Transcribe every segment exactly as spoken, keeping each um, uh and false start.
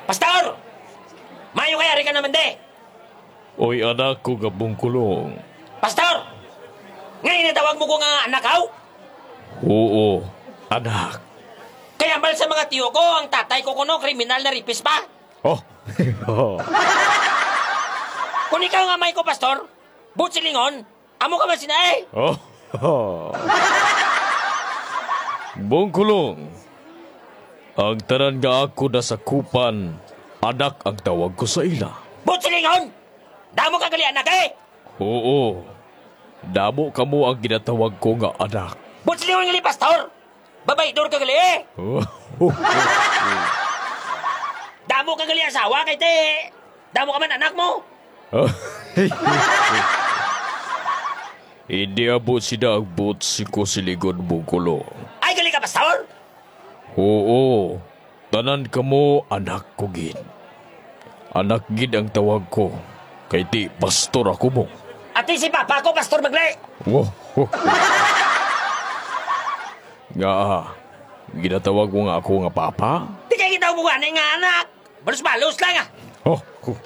Pastor! Mayo kaya rin ka naman de. Oy anak ko gabungkulong. Pastor! Ngayon natawag mo ko nga anak haw? Oo, anak. Kaya mal sa mga tiyo ko, ang tatay ko kuno, kriminal na ripis pa. Oh. Oh. Kung ikaw nga may ko, Pastor, butsilingon, amo ka man sinae. Oh. Oh. Bungkulong. Ang tanan nga ako na sakupan, anak ang tawag ko sa ila. Butsilingon! Damo ka gali anak eh! Oo. Damo ka mo ang ginatawag ko nga anak. Butsilingon gali, Pastor! Babaydor ka gali eh! Oh. Damo ka gali asawa kay te! Damo ka man anak mo! Hindi abot sila ang butsi ko siligod Bungkulong. Ay gali ka, Pastor! Oo. Tanan ka mo anak ko gid. Anak gid ang tawag ko. Kay ti pastor ako mo. Ati si Papa ko, Pastor Magle! Wow. Nga, ginatawag mo nga ako nga papa? Di kayo kita mo nga nga anak! Balus-balus lang ah! Oh.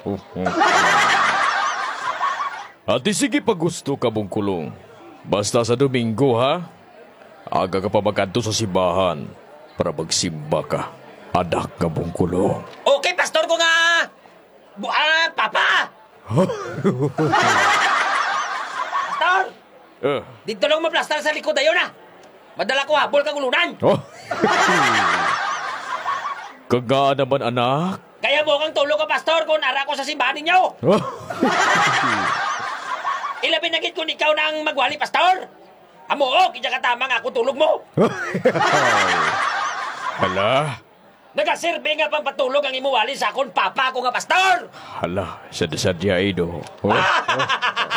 Ati sige pag gusto ka Bungkulong. Basta sa Domingo ha. Aga ka pa magkanto sa simbahan para magsimba ka. Anak nga Bungkulong. Okay, Pastor ko nga! Bu ah, Papa! Pastor! Eh. Dito lang maplastar sa likod ayon ah! Madala ko habol kang ulunan! Oh. Kagaan naman anak. Kaya mo kang tulog ka, Pastor, kung ara ko sa simbahan ninyo! Oh. Ilabi na gid kung ikaw na ang magwali, Pastor! Amo, oh, kaya ka tama nga ako tulog mo! Hala. Nagasirbe nga pang patulog ang imuwali sa akong papa ko nga, Pastor! Hala. Sadya-sadya ido. Oh.